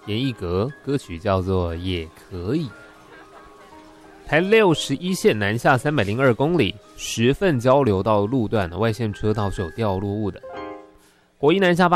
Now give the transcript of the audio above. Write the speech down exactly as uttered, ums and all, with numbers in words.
严艺格，歌曲叫做《也可以》。台六十一线南下三百零二公里，十份交流道路段的外线车道是有掉落物的。国一南下